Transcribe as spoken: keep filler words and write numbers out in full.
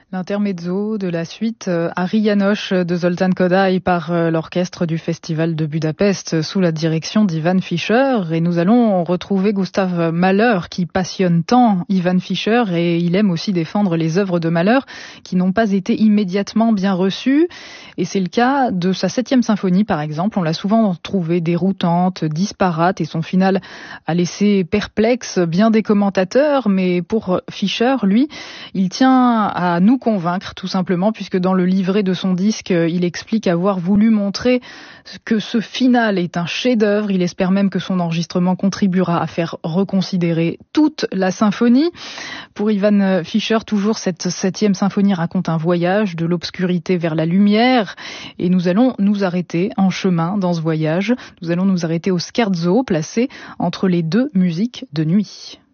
L'intermezzo de la suite Ari János de Zoltán Kodály par l'orchestre du Festival de Budapest sous la direction d'Ivan Fischer. Et nous allons retrouver Gustav Mahler qui passionne tant Ivan Fischer, et il aime aussi défendre les œuvres de Mahler qui n'ont pas été immédiatement bien reçues. Et c'est le cas de sa septième symphonie par exemple. On l'a souvent trouvée déroutante, disparate, et son final a laissé perplexe bien des commentateurs. Mais pour Fischer, lui, il tient à nous convaincre tout simplement, puisque dans le livret de son disque, il explique avoir voulu montrer que ce final est un chef-d'œuvre. Il espère même que son enregistrement contribuera à faire reconsidérer toute la symphonie. Pour Ivan Fischer, toujours cette septième symphonie raconte un voyage de l'obscurité vers la lumière, et nous allons nous arrêter en chemin dans ce voyage. Nous allons nous arrêter au scherzo placé entre les deux musiques de nuit.